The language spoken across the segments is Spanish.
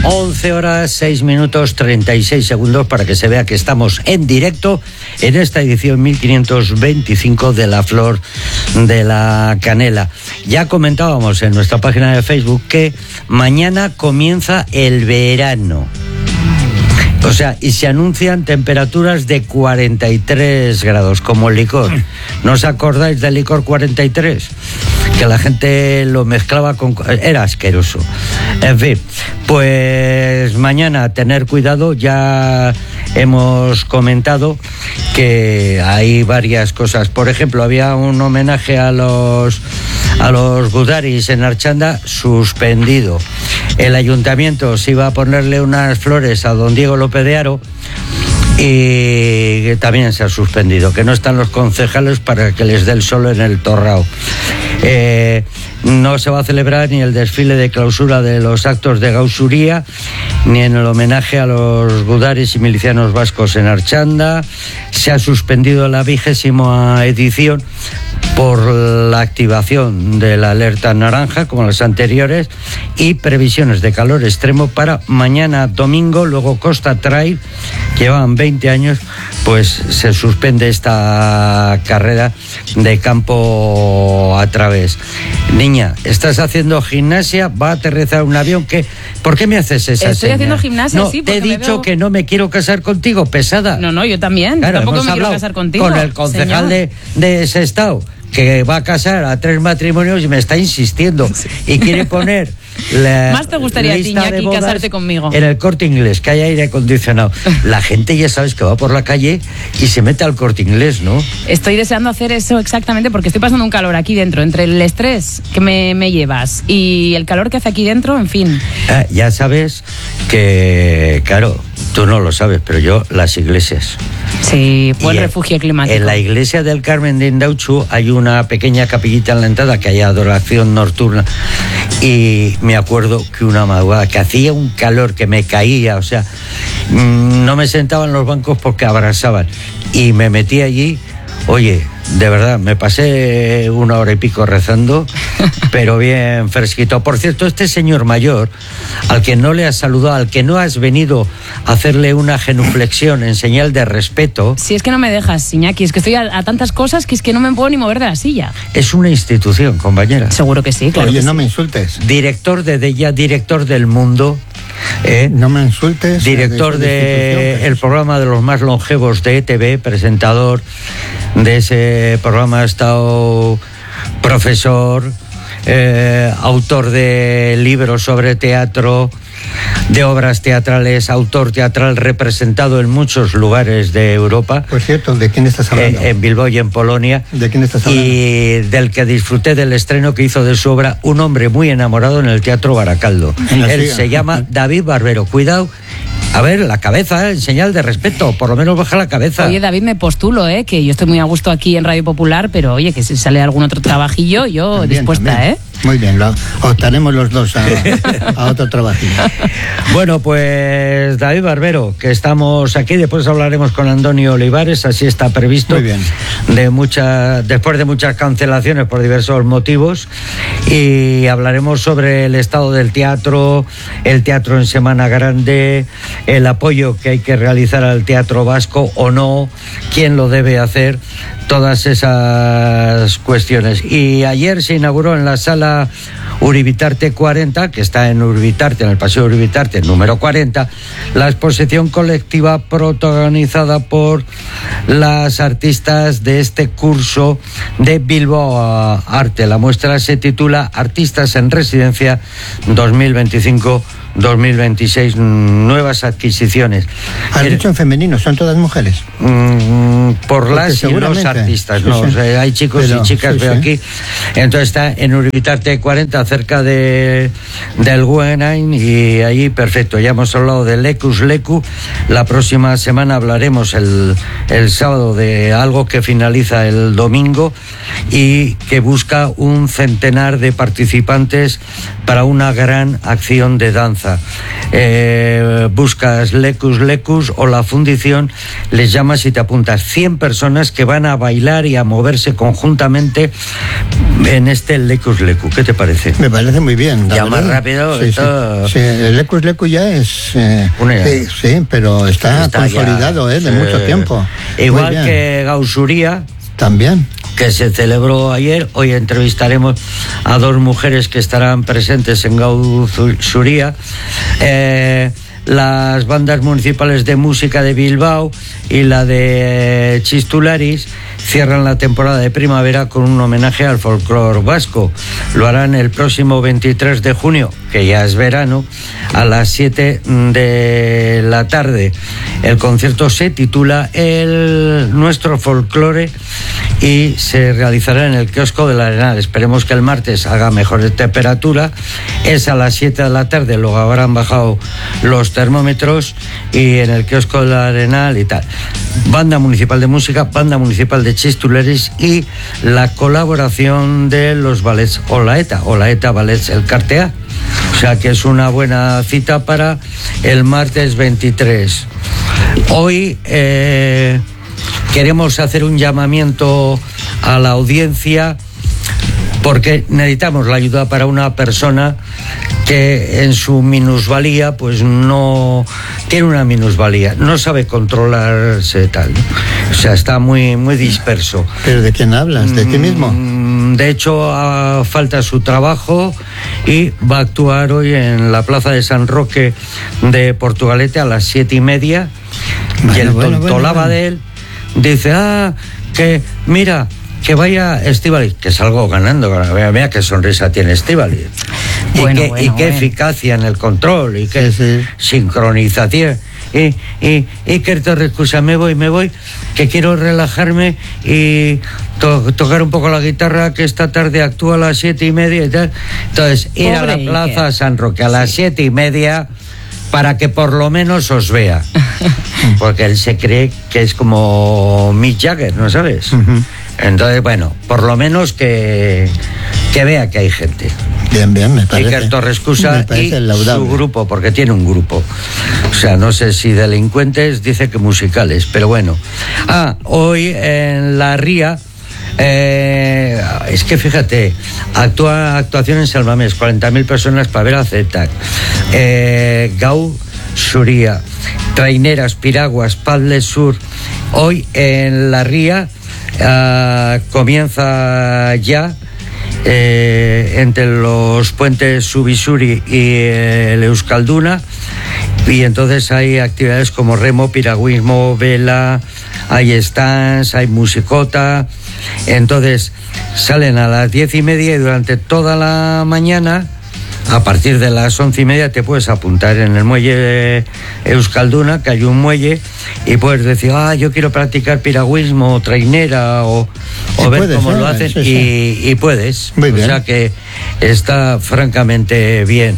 11 horas, 6 minutos, 36 segundos para que se vea que estamos en directo en esta edición 1525 de La Flor de la Canela. Ya comentábamos en nuestra página de Facebook que mañana comienza el verano. O sea, y se anuncian temperaturas de 43 grados, como el licor. ¿No os acordáis del licor 43? Que la gente lo mezclaba con... Era asqueroso. En fin, pues mañana tener cuidado. Ya hemos comentado que hay varias cosas. Por ejemplo, había un homenaje a los gudaris en Archanda suspendido. El ayuntamiento se iba a ponerle unas flores a don Diego López de Haro y también se ha suspendido, que no están los concejales para que les dé el sol en el torrao. No se va a celebrar ni el desfile de clausura de los actos de Gausuría, ni en el homenaje a los gudaris y milicianos vascos en Archanda. Se ha suspendido la 20ª edición por la activación de la alerta naranja, como las anteriores, y previsiones de calor extremo para mañana domingo. Luego Costa Trail, que llevan 20 años, pues se suspende esta carrera de campo a través. Niña, ¿estás haciendo gimnasia? ¿Va a aterrizar un avión? ¿Por qué me haces esa Estoy señal? haciendo gimnasia, no, sí. Te he dicho que no me quiero casar contigo, pesada. No, yo también. Claro, Tampoco me quiero hablado casar contigo. con el concejal de Sestao, que va a casar a 3 matrimonios y me está insistiendo y quiere poner la más te gustaría a ti, Iñaki, casarte conmigo en el Corte Inglés, que hay aire acondicionado. La gente ya sabes que va por la calle y se mete al Corte Inglés, ¿no? Estoy deseando hacer eso exactamente porque estoy pasando un calor aquí dentro, entre el estrés que me llevas y el calor que hace aquí dentro, en fin. Ya sabes que, claro, tú no lo sabes, pero yo, las iglesias. Sí, buen refugio climático. En la iglesia del Carmen de Indauchu hay una pequeña capillita en la entrada que hay adoración nocturna, y me acuerdo que una madrugada que hacía un calor que me caía, o sea, no me sentaba en los bancos porque abrasaban, y me metí allí. Oye, de verdad, me pasé 1 hora y pico rezando, pero bien fresquito. Por cierto, este señor mayor, al que no le has saludado, al que no has venido a hacerle una genuflexión en señal de respeto... Si es que no me dejas, Iñaki, es que estoy a tantas cosas que es que no me puedo ni mover de la silla. Es una institución, compañera. Seguro que sí, claro. Oye, que no sí. me insultes. Director de Della, director del Mundo... No me insultes. Director del programa de los más longevos de ETV, presentador de ese programa, ha estado profesor, autor de libros sobre teatro, de obras teatrales, autor teatral representado en muchos lugares de Europa. Por cierto, ¿de quién estás hablando? En Bilbao y en Polonia. ¿De quién estás hablando? Y del que disfruté del estreno que hizo de su obra Un hombre muy enamorado en el Teatro Baracaldo. Él se llama David Barbero. Cuidado. A ver, la cabeza, en señal de respeto, por lo menos baja la cabeza. Oye, David, me postulo, que yo estoy muy a gusto aquí en Radio Popular, pero oye, que si sale algún otro trabajillo, yo también, dispuesta, también. Muy bien, optaremos los dos a otro trabajillo. Bueno, pues David Barbero, que estamos aquí, después hablaremos con Antonio Olivares, así está previsto. Muy bien. Después de muchas cancelaciones por diversos motivos, y hablaremos sobre el estado del teatro, el teatro en Semana Grande, el apoyo que hay que realizar al teatro vasco o no, quién lo debe hacer, todas esas cuestiones. Y ayer se inauguró en la sala Uribitarte 40, que está en Uribitarte, en el Paseo Uribitarte número 40, la exposición colectiva protagonizada por las artistas de este curso de Bilbao Arte. La muestra se titula Artistas en Residencia 2025-2026, nuevas adquisiciones. Has dicho en femenino, ¿son todas mujeres? Por las y los artistas, sí, no, sí. O sea, hay chicos y chicas, veo aquí. Entonces está en Uribitarte 40, cerca del Guggenheim, y ahí perfecto. Ya hemos hablado de Lecus Lecu. La próxima semana hablaremos el sábado de algo que finaliza el domingo y que busca un centenar de participantes para una gran acción de danza. plaza, buscas Lecus o la fundición, les llamas y te apuntas. 100 personas que van a bailar y a moverse conjuntamente en este Lecus. ¿Qué te parece? Me parece muy bien. Ya más rápido. Sí, sí, el Lecus ya es... sí, pero está consolidado ya, de mucho tiempo. Igual que Gausuría. También. Que se celebró ayer. Hoy entrevistaremos a 2 mujeres que estarán presentes en Gausuría. Las bandas municipales de música de Bilbao y la de Chistularis cierran la temporada de primavera con un homenaje al folclore vasco. Lo harán el próximo 23 de junio, que ya es verano, a las 7 de la tarde. El concierto se titula Nuestro folclore y se realizará en el kiosco del Arenal. Esperemos que el martes haga mejor temperatura. Es a las 7 de la tarde, luego habrán bajado los termómetros, y en el kiosco del Arenal y tal. Banda municipal de música, banda municipal de Chistuleris y la colaboración de los ballets Olaeta Ballets El Cartea. O sea que es una buena cita para el martes 23. Hoy queremos hacer un llamamiento a la audiencia porque necesitamos la ayuda para una persona que en su minusvalía pues no tiene una minusvalía, no sabe controlarse tal, ¿no? O sea, está muy disperso. ¿Pero de quién hablas? ¿De ti mismo? De hecho, falta su trabajo y va a actuar hoy en la Plaza de San Roque de Portugalete a las 7:30. Y el tontolaba de él dice, que mira, que vaya Estíbaliz, que salgo ganando. Vea qué sonrisa tiene Estíbaliz. Y qué eficacia en el control, y qué sincronización. Y que te excusa, me voy, que quiero relajarme y tocar un poco la guitarra, que esta tarde actúa a las 7:30 y tal. Entonces, ir a la Plaza San Roque a las 7:30 para que por lo menos os vea. Porque él se cree que es como Mick Jagger, ¿no sabes? Uh-huh. Entonces, bueno, por lo menos que vea que hay gente. Bien, me parece. Iker Torrescusa y su grupo, porque tiene un grupo. O sea, no sé si delincuentes, dice que musicales, pero bueno. Hoy en la Ría, es que fíjate, actuación en Salmamés, 40.000 personas para ver a Zetac. Gausuría, Traineras, Piraguas, Padle Sur. Hoy en la Ría comienza ya entre los puentes Subisuri y el Euskalduna, y entonces hay actividades como remo, piragüismo, vela, hay stands, hay musicota. Entonces salen a las 10:30 y durante toda la mañana, a partir de las 11:30, te puedes apuntar en el muelle Euskalduna, que hay un muelle, y puedes decir, yo quiero practicar piragüismo, trainera, o ver cómo lo hacen, y puedes. Muy bien. O sea que está francamente bien.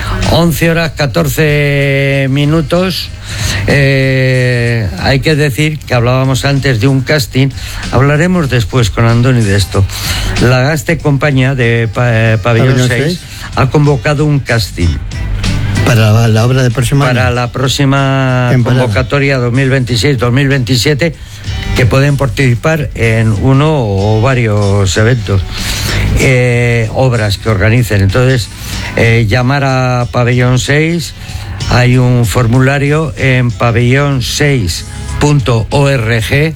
11:14. Hay que decir que hablábamos antes de un casting, hablaremos después con Andoni de esto. La Gaste Compañía de Pabellón 6 ha convocado un casting para la obra de próxima para la próxima convocatoria 2026-2027, que pueden participar en uno o varios eventos, obras que organicen. Entonces, llamar a Pabellón 6. Hay un formulario en pabellon6.org,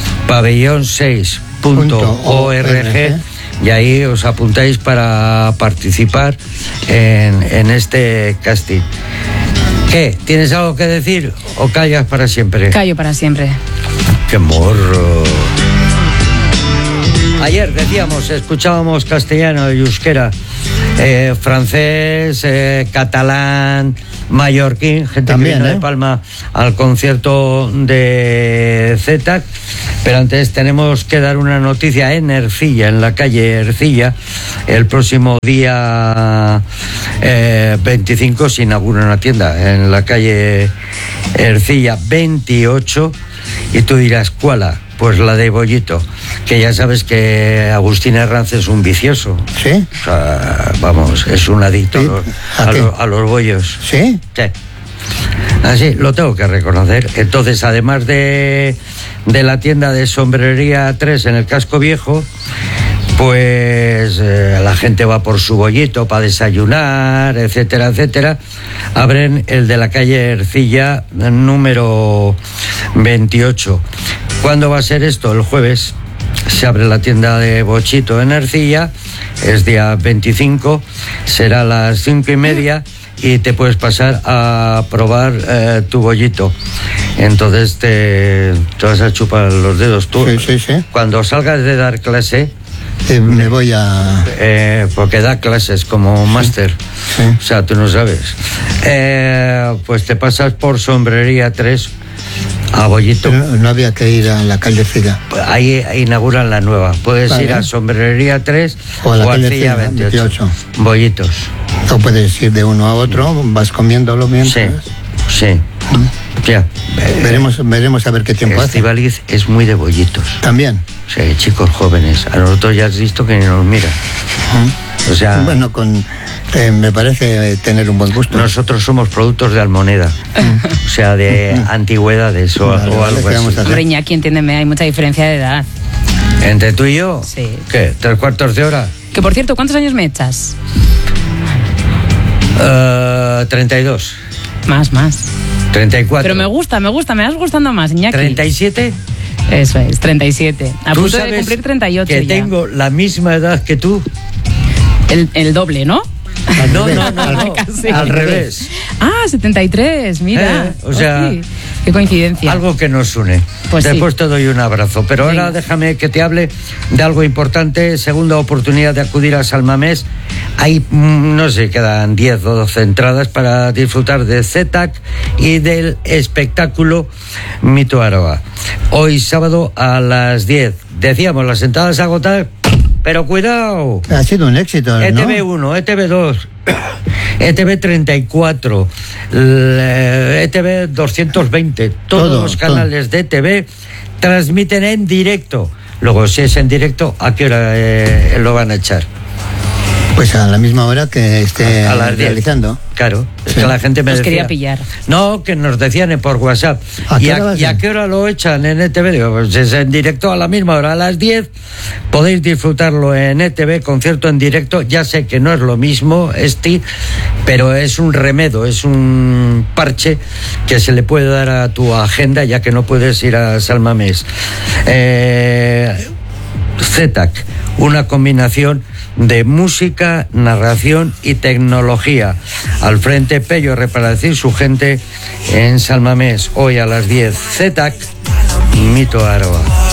pabellon6.org, y ahí os apuntáis para participar en este casting. ¿Qué? ¿Tienes algo que decir o callas para siempre? Callo para siempre. ¡Qué morro! Ayer decíamos, escuchábamos castellano y euskera, francés, catalán, mallorquín, gente también, que vino de Palma al concierto de Zetac. Pero antes tenemos que dar una noticia en Ercilla, en la calle Ercilla. El próximo día 25 se inaugura una tienda en la calle Ercilla 28. Y tú dirás, ¿cuál? pues la de Bollito, que ya sabes que Agustín Herranz es un vicioso. ¿Sí? O sea, vamos, es un adicto a los bollos. ¿Sí? Sí. Así, lo tengo que reconocer. Entonces, además de la tienda de Sombrería 3 en el Casco Viejo, pues la gente va por su bollito para desayunar, etcétera, etcétera. Abren el de la calle Ercilla, número 28. ¿Cuándo va a ser esto? El jueves. Se abre la tienda de Bochito en Ercilla, es día 25, será a las 5:30 y te puedes pasar a probar tu bollito. Entonces te vas a chupar los dedos tú. Sí. Cuando salgas de dar clase, me voy a... porque da clases como máster. Sí. O sea, tú no sabes. Pues te pasas por Sombrería 3 a Bollito. Pero no había que ir a la calle Ercilla. Ahí inauguran la nueva. Puedes ir a Sombrería 3 o a la calle Ercilla 28. Bollitos. O puedes ir de uno a otro, vas comiéndolo mientras. Sí. Ya. Veremos a ver qué tiempo hace. Estíbaliz es muy de bollitos. También. Sí, chicos jóvenes. A nosotros ya has visto que ni nos mira. O sea, bueno, me parece tener un buen gusto. Nosotros somos productos de Almoneda, o sea, de antigüedades o algo así. Hombre, Iñaki, entiéndeme, hay mucha diferencia de edad. ¿Entre tú y yo? Sí. ¿Qué? ¿3/4 de hora? Que por cierto, ¿cuántos años me echas? 32. Más. 34. Pero me gusta, me vas gustando más, Iñaki. 37. Eso es, 37. A punto de cumplir 38 que ya. Tengo la misma edad que tú. El doble, ¿no? No, al revés. 73, mira. O sea, qué coincidencia. Algo que nos une. Pues después te doy un abrazo. Pero ahora déjame que te hable de algo importante. Segunda oportunidad de acudir a Salmamés. Hay, no sé, quedan 10 o 12 entradas para disfrutar de ZETAC y del espectáculo Mito Aroa. Hoy sábado a las 10. Decíamos, las entradas agotadas. Pero cuidado. Ha sido un éxito, ¿no? ETV1, ETV2, ETV 34, ETV 220, todos los canales de ETV transmiten en directo. Luego, si es en directo, ¿a qué hora lo van a echar? Pues a la misma hora que esté a las 10. Realizando. Claro, es que la gente me decía. Quería pillar. No, que nos decían por WhatsApp. ¿Y a qué hora lo echan en ETV? Digo, pues es en directo a la misma hora, a las 10. Podéis disfrutarlo en ETV, concierto en directo. Ya sé que no es lo mismo, pero es un remedio, es un parche que se le puede dar a tu agenda, ya que no puedes ir a Salmamés. ZETAC, una combinación de música, narración y tecnología. Al frente Pello Reparación, su gente en Salmamés, hoy a las 10. ZETAC, Mito Aroa.